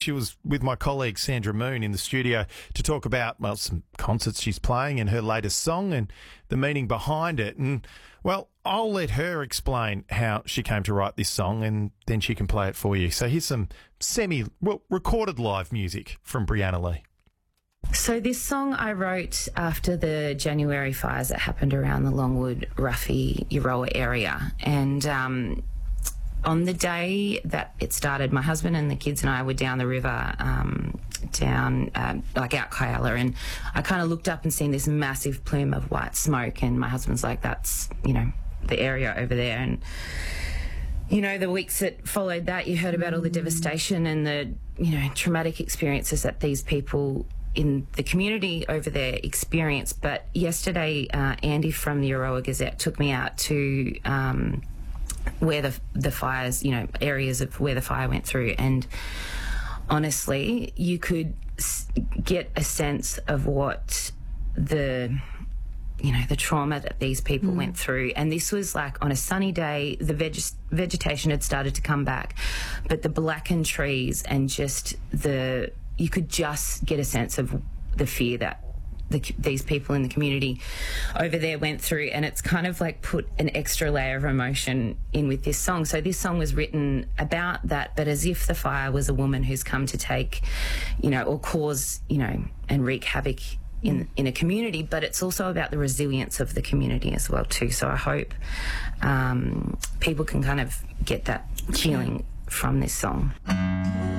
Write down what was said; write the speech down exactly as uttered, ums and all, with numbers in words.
She was with my colleague Sandra Moon in the studio to talk about, well, some concerts she's playing and her latest song and the meaning behind it. And, well, I'll let her explain how she came to write this song and then she can play it for you. So here's some semi, well, recorded live music from Brianna Lee. So this song I wrote after the January fires that happened around the Longwood, Ruffy, Euroa area. And um, on the day that it started, my husband and the kids and I were down the river, um, down, uh, like out Kyalla, and I kind of looked up and seen this massive plume of white smoke, and my husband's like, that's, you know, the area over there. And you know, the weeks that followed that, you heard about all the devastation and the, you know, traumatic experiences that these people in the community over there experience. But yesterday, uh, Andy from the Euroa Gazette took me out to um, where the the fires, you know, areas of where the fire went through, and honestly, you could s- get a sense of what the, you know, the trauma that these people mm. went through. And this was like on a sunny day, the veg- vegetation had started to come back, but the blackened trees and just the, you could just get a sense of the fear that the, these people in the community over there went through. And it's kind of like put an extra layer of emotion in with this song. So this song was written about that, but as if the fire was a woman who's come to take, you know, or cause, you know, and wreak havoc in in a community, but it's also about the resilience of the community as well too. So I hope um, people can kind of get that feeling from this song.